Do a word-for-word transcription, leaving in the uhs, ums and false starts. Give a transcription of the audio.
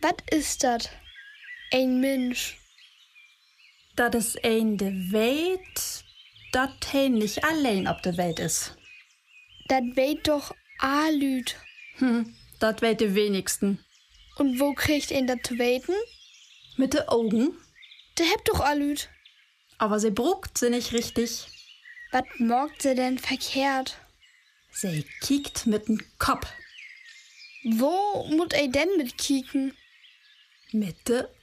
Was ist das? Ein Mensch. Dat is een de weet, dat hij nicht allein op de Welt is. Das weet doch Alüt. Hm, dat weet de wenigsten. Und wo kriegt ihn das zu weten? Mit de Augen? Der hebt doch Alüt. Aber sie bruckt sie nicht richtig. Was morgt sie denn verkehrt? Sie kiekt mit dem Kopf. Wo muss er denn mit kieken? Mit de